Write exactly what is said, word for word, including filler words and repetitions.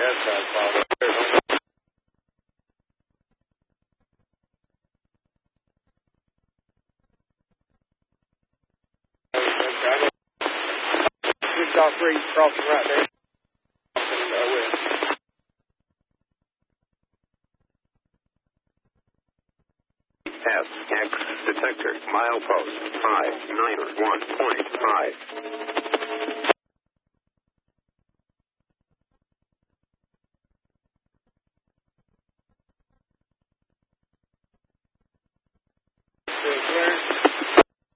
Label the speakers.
Speaker 1: that side, Father. Wichita three crossing right there.
Speaker 2: S X detector milepost five nine one point five.
Speaker 1: Clear.